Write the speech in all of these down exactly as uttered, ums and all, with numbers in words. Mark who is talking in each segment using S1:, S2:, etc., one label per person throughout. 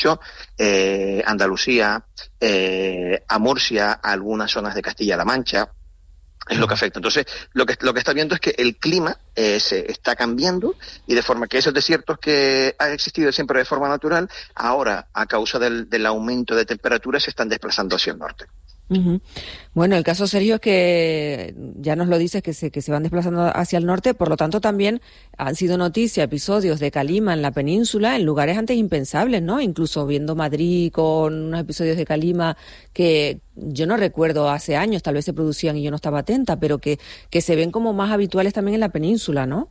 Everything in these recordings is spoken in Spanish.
S1: eh, Andalucía, eh, a Murcia, a algunas zonas de Castilla-La Mancha. Es lo que afecta. Entonces, lo que lo que está viendo es que el clima eh, se está cambiando, y de forma que esos desiertos que han existido siempre de forma natural, ahora, a causa del, del aumento de temperatura, se están desplazando hacia el norte.
S2: Uh-huh. Bueno, el caso, Sergio, es que ya nos lo dices, que se, que se van desplazando hacia el norte, por lo tanto también han sido noticia episodios de calima en la península, en lugares antes impensables, ¿no? Incluso viendo Madrid con unos episodios de calima que yo no recuerdo hace años, tal vez se producían y yo no estaba atenta, pero que, que se ven como más habituales también en la península, ¿no?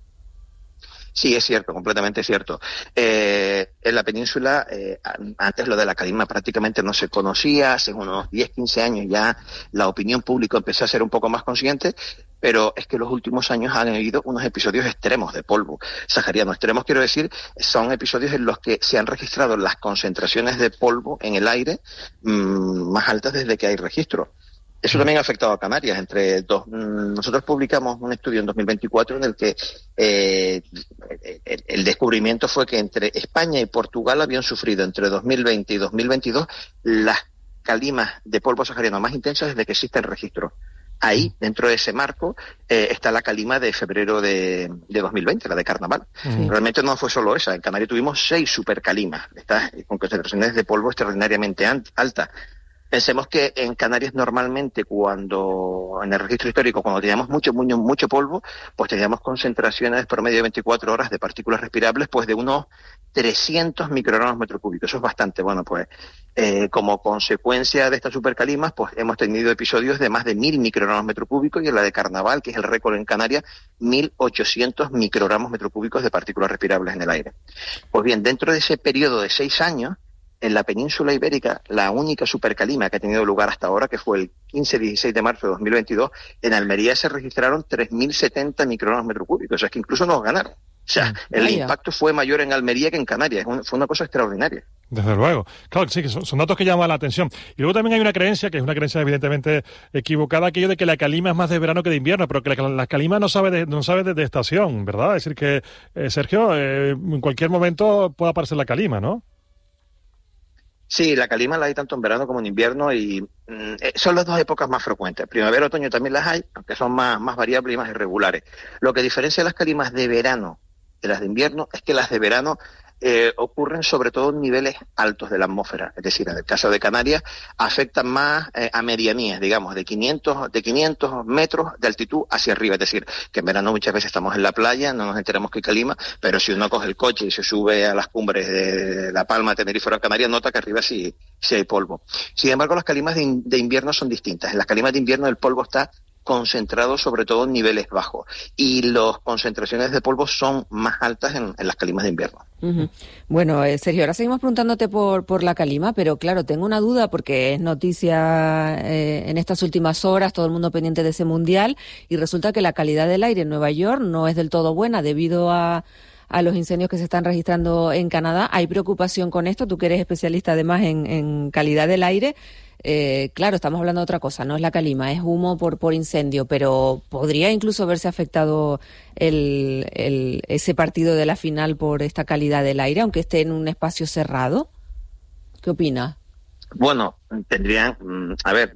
S1: Sí, es cierto, completamente cierto. Eh, en la península, eh, antes lo de la calima prácticamente no se conocía, hace unos diez, quince años ya la opinión pública empezó a ser un poco más consciente, pero es que los últimos años han habido unos episodios extremos de polvo sahariano. Extremos, quiero decir, son episodios en los que se han registrado las concentraciones de polvo en el aire mmm, más altas desde que hay registro. Eso también ha afectado a Canarias. Entre dos, nosotros publicamos un estudio en dos mil veinticuatro en el que eh, el, el descubrimiento fue que entre España y Portugal habían sufrido entre dos mil veinte y dos mil veintidós las calimas de polvo sahariano más intensas desde que existe el registro. Ahí, dentro de ese marco, eh, está la calima de febrero de, de dos mil veinte, la de Carnaval. Sí. Realmente no fue solo esa. En Canarias tuvimos seis supercalimas, estas con concentraciones de polvo extraordinariamente altas. Pensemos que en Canarias normalmente, cuando en el registro histórico, cuando teníamos mucho, mucho, mucho polvo, pues teníamos concentraciones promedio de veinticuatro horas de partículas respirables, pues de unos trescientos microgramos metro cúbico. Eso es bastante. Bueno, pues eh, como consecuencia de estas supercalimas, pues hemos tenido episodios de más de mil microgramos metro cúbico, y en la de Carnaval, que es el récord en Canarias, mil ochocientos microgramos metro cúbicos de partículas respirables en el aire. Pues bien, dentro de ese periodo de seis años, en la península ibérica, la única supercalima que ha tenido lugar hasta ahora, que fue el quince dieciséis de marzo de dos mil veintidós, en Almería se registraron tres mil setenta microgramos metro cúbicos. O sea, es que incluso nos ganaron. O sea, el Vaya. impacto fue mayor en Almería que en Canarias. Fue una cosa extraordinaria.
S3: Desde luego. Claro que sí, que son, son datos que llaman la atención. Y luego también hay una creencia, que es una creencia evidentemente equivocada, aquello de que la calima es más de verano que de invierno, pero que la, la calima no sabe de, no sabe de, de estación, ¿verdad? Es decir que, eh, Sergio, eh, en cualquier momento puede aparecer la calima, ¿no?
S1: Sí, la calima la hay tanto en verano como en invierno, y mm, son las dos épocas más frecuentes. Primavera y otoño también las hay, aunque son más, más variables y más irregulares. Lo que diferencia las calimas de verano de las de invierno es que las de verano eh, ocurren sobre todo en niveles altos de la atmósfera. Es decir, en el caso de Canarias afectan más eh, a medianías, digamos, de quinientos, de quinientos metros de altitud hacia arriba. Es decir, que en verano muchas veces estamos en la playa, no nos enteramos que hay calima, pero si uno coge el coche y se sube a las cumbres de La Palma, Tenerife o Gran Canaria, nota que arriba sí, sí hay polvo. Sin embargo, las calimas de, in, de invierno son distintas. En las calimas de invierno el polvo está concentrado sobre todo en niveles bajos, y las concentraciones de polvo son más altas en, en las calimas de invierno.
S2: Uh-huh. Bueno, eh, Sergio, ahora seguimos preguntándote por, por la calima, pero claro, tengo una duda porque es noticia eh, en estas últimas horas, todo el mundo pendiente de ese mundial, y resulta que la calidad del aire en Nueva York no es del todo buena debido a a los incendios que se están registrando en Canadá. ¿Hay preocupación con esto? Tú que eres especialista además en, en calidad del aire. Eh, claro, estamos hablando de otra cosa, no es la calima, es humo por, por incendio, pero ¿podría incluso verse afectado el, el, ese partido de la final por esta calidad del aire, aunque esté en un espacio cerrado? ¿Qué opina?
S1: Bueno, tendrían, a ver,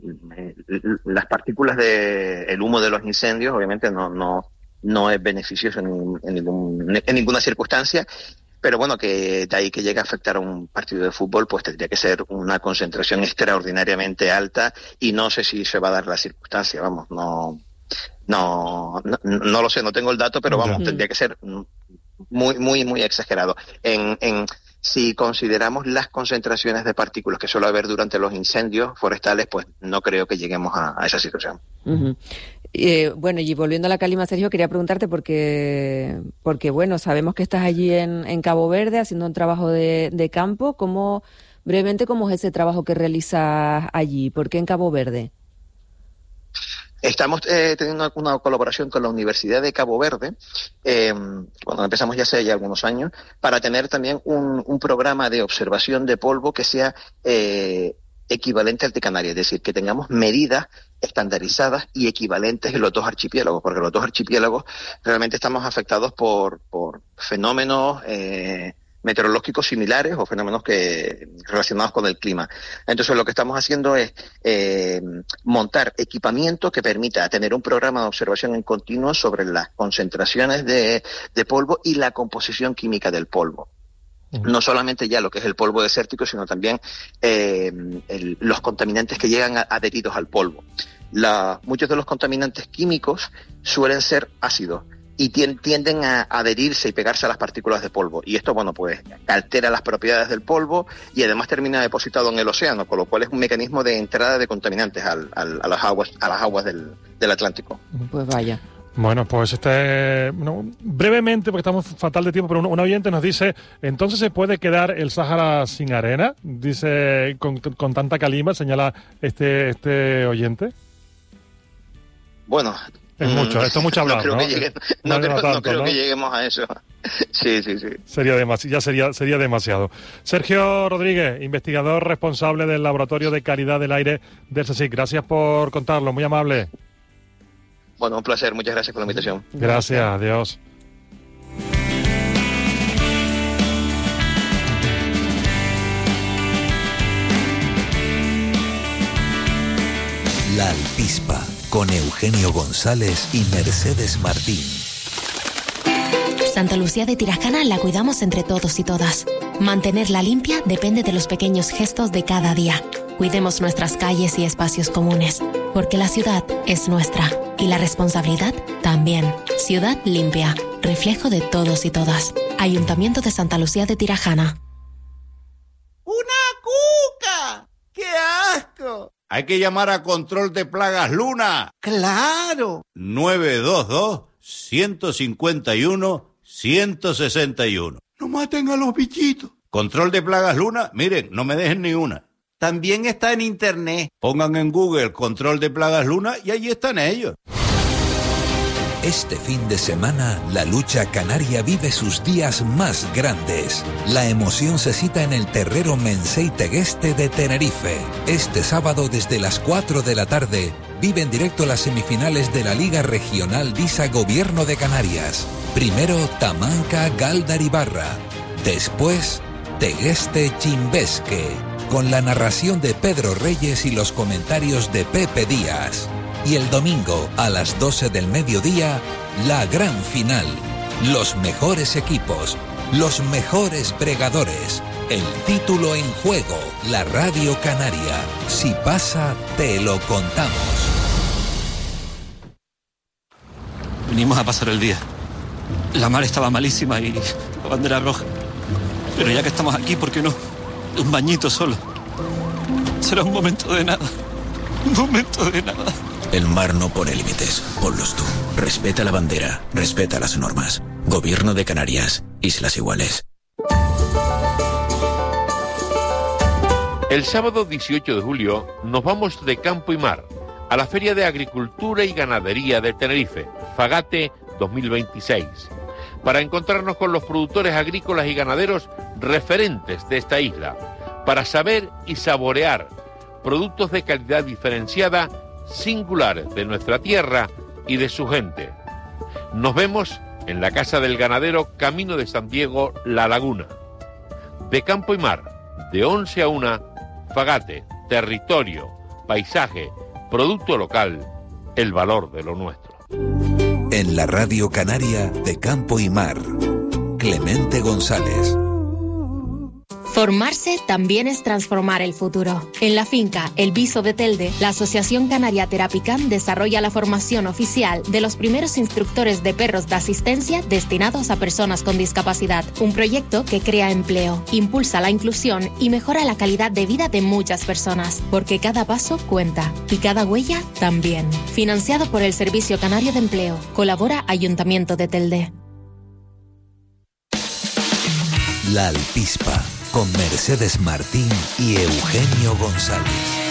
S1: las partículas de el humo de los incendios obviamente no no no es beneficioso en, en, ningún, en ninguna circunstancia, pero bueno, que de ahí que llegue a afectar a un partido de fútbol, pues tendría que ser una concentración extraordinariamente alta, y no sé si se va a dar la circunstancia, vamos, no no no, no lo sé, no tengo el dato, pero vamos, uh-huh. tendría que ser muy muy muy exagerado. En en Si consideramos las concentraciones de partículas que suele haber durante los incendios forestales, pues no creo que lleguemos a, a esa situación.
S2: Uh-huh. Eh, bueno, y volviendo a la calima, Sergio, quería preguntarte porque, porque bueno, sabemos que estás allí en, en Cabo Verde haciendo un trabajo de, de campo. ¿Cómo, brevemente, cómo es ese trabajo que realizas allí? ¿Por qué en Cabo Verde?
S1: Estamos eh, teniendo una, una colaboración con la Universidad de Cabo Verde, eh, cuando empezamos ya hace ya algunos años, para tener también un, un programa de observación de polvo que sea eh, equivalente al de Canarias, es decir, que tengamos medidas estandarizadas y equivalentes en los dos archipiélagos, porque los dos archipiélagos realmente estamos afectados por, por fenómenos eh, meteorológicos similares o fenómenos que relacionados con el clima. Entonces lo que estamos haciendo es eh, montar equipamiento que permita tener un programa de observación en continuo sobre las concentraciones de, de polvo y la composición química del polvo. No solamente ya lo que es el polvo desértico, sino también eh, el, los contaminantes que llegan a, adheridos al polvo. La, muchos de los contaminantes químicos suelen ser ácidos y tienden a adherirse y pegarse a las partículas de polvo. Y esto, bueno, pues altera las propiedades del polvo y además termina depositado en el océano, con lo cual es un mecanismo de entrada de contaminantes al, al, a las aguas, a las aguas del, del Atlántico.
S2: Pues vaya.
S3: Bueno, pues este, no, brevemente, porque estamos fatal de tiempo, pero un, un oyente nos dice, ¿entonces se puede quedar el Sáhara sin arena? Dice, con, con tanta calima, señala este, este oyente.
S1: Bueno,
S3: es mucho, esto es mucho hablar,
S1: no creo,
S3: ¿no?
S1: Que, llegue, no
S3: no,
S1: creo,
S3: no tanto,
S1: no creo
S3: ¿no?
S1: que lleguemos a eso. Sí, sí, sí.
S3: Sería demasi- ya sería, sería demasiado. Sergio Rodríguez, investigador responsable del Laboratorio de Calidad del Aire del CSIC. Gracias por contarlo, muy amable.
S1: Bueno, un placer, muchas gracias por la invitación.
S3: Gracias, adiós.
S4: La Alpispa, con Eugenio González y Mercedes Martín.
S5: Santa Lucía de Tirajana la cuidamos entre todos y todas. Mantenerla limpia depende de los pequeños gestos de cada día. Cuidemos nuestras calles y espacios comunes, porque la ciudad es nuestra y la responsabilidad también. Ciudad limpia, reflejo de todos y todas. Ayuntamiento de Santa Lucía de Tirajana.
S6: ¡Una cuca! ¡Qué asco!
S7: Hay que llamar a Control de Plagas Luna.
S6: ¡Claro!
S7: nueve dos dos, uno cinco uno, uno seis uno.
S6: ¡No maten a los bichitos!
S7: Control de Plagas Luna, miren, no me dejen ni una.
S6: También está en internet.
S7: Pongan en Google Control de Plagas Luna y allí están ellos.
S4: Este fin de semana, la lucha canaria vive sus días más grandes. La emoción se cita en el Terrero Mensei Tegueste de Tenerife. Este sábado, desde las cuatro de la tarde, vive en directo las semifinales de la Liga Regional Disa Gobierno de Canarias. Primero, Tamanca Galdaribarra. Después, Tegueste Chimbesque, con la narración de Pedro Reyes y los comentarios de Pepe Díaz. Y el domingo, a las doce del mediodía, la gran final. Los mejores equipos, los mejores bregadores. El título en juego, la Radio Canaria. Si pasa, te lo contamos.
S8: Vinimos a pasar el día. La mar estaba malísima y la bandera roja. Pero ya que estamos aquí, ¿por qué no? Un bañito solo. Será un momento de nada. Un momento de nada.
S4: El mar no pone límites, ponlos tú. Respeta la bandera, respeta las normas. Gobierno de Canarias, Islas Iguales.
S9: El sábado dieciocho de julio nos vamos de campo y mar a la Feria de Agricultura y Ganadería de Tenerife, Fagate dos mil veintiséis, para encontrarnos con los productores agrícolas y ganaderos referentes de esta isla, para saber y saborear productos de calidad diferenciada singulares de nuestra tierra y de su gente. Nos vemos en la Casa del Ganadero, Camino de San Diego, La Laguna. De campo y mar, de once a una, Fagate, territorio, paisaje, producto local, el valor de lo nuestro.
S4: En la Radio Canaria, de campo y mar, Clemente González.
S5: Formarse también es transformar el futuro. En la finca El Viso de Telde, la Asociación Canaria Terapicam desarrolla la formación oficial de los primeros instructores de perros de asistencia destinados a personas con discapacidad. Un proyecto que crea empleo, impulsa la inclusión y mejora la calidad de vida de muchas personas, porque cada paso cuenta y cada huella también. Financiado por el Servicio Canario de Empleo. Colabora Ayuntamiento de Telde.
S4: La Alpispa, con Mercedes Martín y Eugenio González.